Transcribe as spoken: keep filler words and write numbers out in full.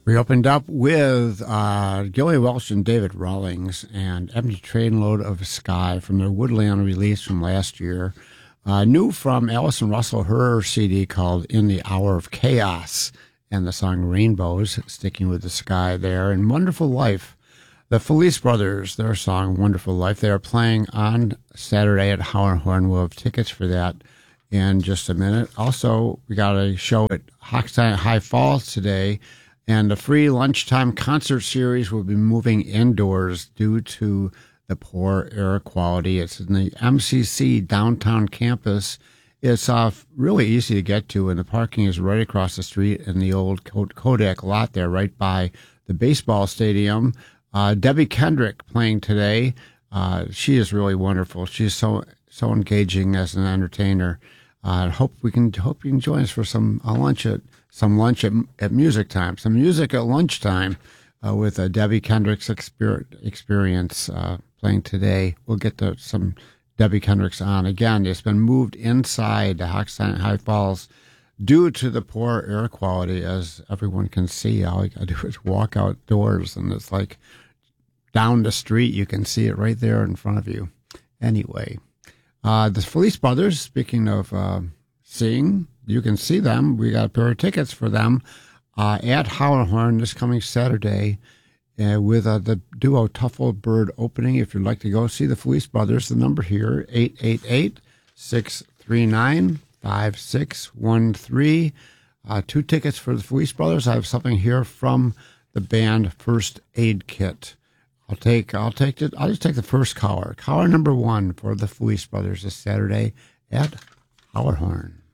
We opened up with uh, Gilly Welch and David Rawlings and Empty Trainload of Sky from their Woodland release from last year. Uh, new from Allison Russell, her C D called In the Hour of Chaos, and the song Rainbows, sticking with the sky there, and Wonderful Life. The Felice Brothers, their song Wonderful Life, they are playing on Saturday at Howard Horn. We'll have tickets for that in just a minute. Also, we got a show at Hochstein High Falls today. And the free lunchtime concert series will be moving indoors due to the poor air quality. It's in the M C C downtown campus. It's uh, really easy to get to, and the parking is right across the street in the old Kodak lot there, right by the baseball stadium. Uh, Debbie Kendrick playing today. Uh, she is really wonderful. She's so so engaging as an entertainer. I uh, hope we can hope you can join us for some uh, lunch at some lunch at, at music time, some music at lunchtime uh, with uh, Debbie Kendrick's exper- experience uh, playing today. We'll get to some Debbie Kendrick's on again. It's been moved inside the Hochstein High Falls due to the poor air quality, as everyone can see. All you got to do is walk outdoors, and it's like down the street. You can see it right there in front of you. Anyway. Uh, the Felice Brothers, speaking of uh, seeing, you can see them. We got a pair of tickets for them uh, at Howard Horn this coming Saturday uh, with uh, the duo Tuffle Bird opening. If you'd like to go see the Felice Brothers, the number here, eight eight eight, six three nine, five six one three. Uh, two tickets for the Felice Brothers. I have something here from the band First Aid Kit. I'll take, I'll take it. I'll just take the first caller. Caller number one for the Felice Brothers this Saturday at Howard Horn.